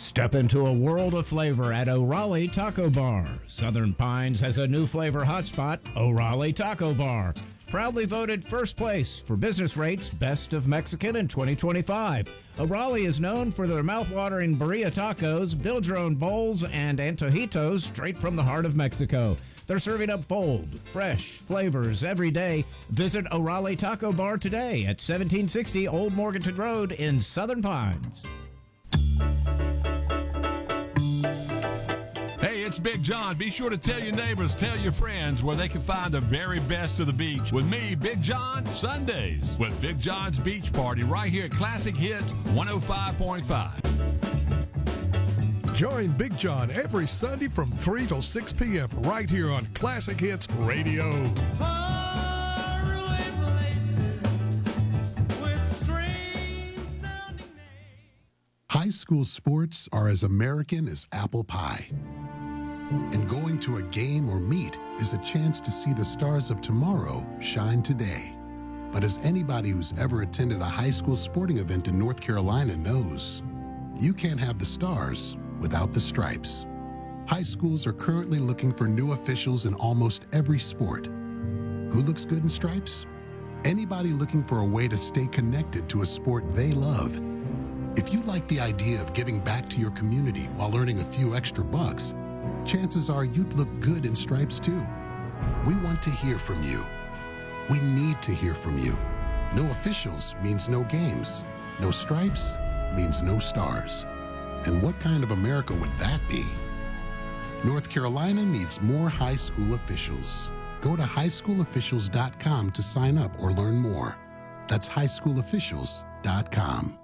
Step into a world of flavor at O'Raleigh Taco Bar. Southern Pines has a new flavor hotspot, O'Raleigh Taco Bar. Proudly voted first place for Business Rate's Best of Mexican in 2025. O'Raleigh is known for their mouth-watering birria tacos, build-your-own bowls, and antojitos straight from the heart of Mexico. They're serving up bold, fresh flavors every day. Visit O'Raleigh Taco Bar today at 1760 Old Morganton Road in Southern Pines. Hey, it's Big John. Be sure to tell your neighbors, tell your friends where they can find the very best of the beach. With me, Big John, Sundays with Big John's Beach Party right here at Classic Hits 105.5. Join Big John every Sunday from 3 till 6 p.m. right here on Classic Hits Radio. High school sports are as American as apple pie. And going to a game or meet is a chance to see the stars of tomorrow shine today. But as anybody who's ever attended a high school sporting event in North Carolina knows, you can't have the stars without the stripes. High schools are currently looking for new officials in almost every sport. Who looks good in stripes? Anybody looking for a way to stay connected to a sport they love. If you like the idea of giving back to your community while earning a few extra bucks, chances are you'd look good in stripes too. We want to hear from you. We need to hear from you. No officials means no games. No stripes means no stars. And what kind of America would that be? North Carolina needs more high school officials. Go to highschoolofficials.com to sign up or learn more. That's highschoolofficials.com.